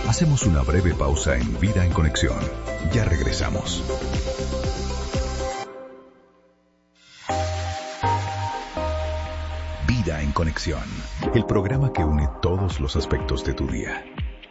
Hacemos una breve pausa en Vida en Conexión. Ya regresamos. Vida en Conexión, el programa que une todos los aspectos de tu día.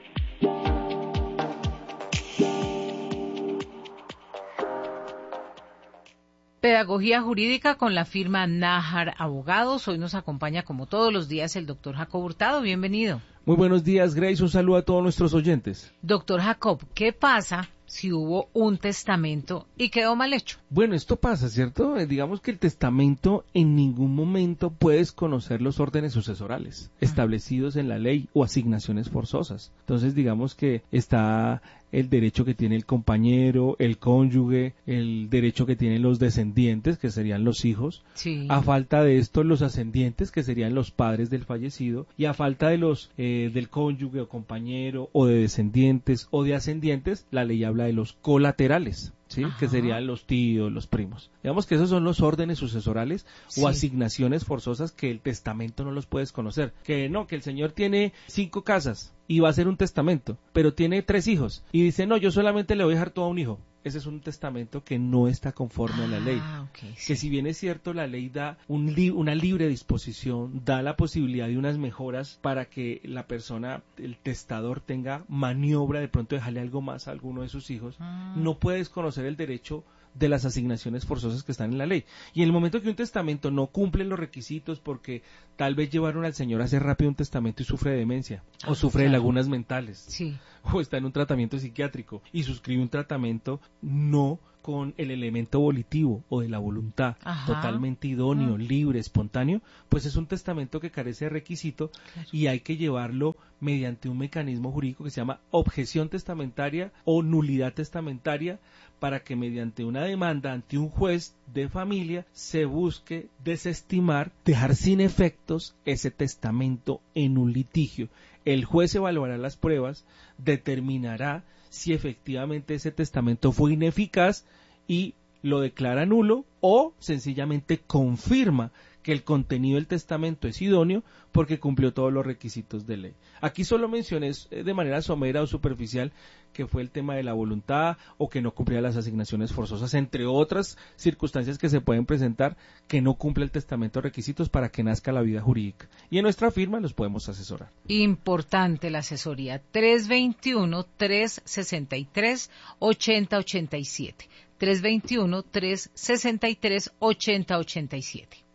Pedagogía jurídica con la firma Nájar Abogados. Hoy nos acompaña como todos los días el doctor Jacob Hurtado. Bienvenido. Muy buenos días, Grace. Un saludo a todos nuestros oyentes. Doctor Jacob, ¿qué pasa si hubo un testamento y quedó mal hecho? Bueno, esto pasa, ¿cierto? Digamos que el testamento en ningún momento puedes conocer los órdenes sucesorales establecidos en la ley o asignaciones forzosas. Entonces, digamos que está el derecho que tiene el compañero, el cónyuge, el derecho que tienen los descendientes, que serían los hijos. Sí. A falta de esto, los ascendientes, que serían los padres del fallecido. Y a falta de los del cónyuge o compañero, o de descendientes o de ascendientes, la ley habla de los colaterales, ¿sí? Que serían los tíos, los primos. Digamos que esos son los órdenes sucesorales o asignaciones forzosas que el testamento no los puedes conocer. Que no, que el señor tiene 5 casas y va a hacer un testamento, pero tiene 3 hijos y dice, no, yo solamente le voy a dejar todo a un hijo. Ese es un testamento que no está conforme a la ley. Okay, sí. Que si bien es cierto, la ley da una libre disposición, da la posibilidad de unas mejoras para que la persona, el testador, tenga maniobra de pronto dejarle algo más a alguno de sus hijos, no puedes conocer el derecho de las asignaciones forzosas que están en la ley. Y en el momento que un testamento no cumple los requisitos, porque tal vez llevaron al señor a hacer rápido un testamento y sufre de demencia, o sufre de lagunas mentales, o está en un tratamiento psiquiátrico y suscribe un tratamiento no con el elemento volitivo o de la voluntad, totalmente idóneo, libre, espontáneo, pues es un testamento que carece de requisito y hay que llevarlo mediante un mecanismo jurídico que se llama objeción testamentaria o nulidad testamentaria, para que mediante una demanda ante un juez de familia se busque desestimar, dejar sin efectos ese testamento en un litigio. El juez evaluará las pruebas, determinará si efectivamente ese testamento fue ineficaz y lo declara nulo, o sencillamente confirma que el contenido del testamento es idóneo porque cumplió todos los requisitos de ley. Aquí solo mencioné de manera somera o superficial que fue el tema de la voluntad o que no cumplía las asignaciones forzosas, entre otras circunstancias que se pueden presentar que no cumple el testamento requisitos para que nazca la vida jurídica. Y en nuestra firma los podemos asesorar. Importante la asesoría. 321-363-8087. 321-363-8087.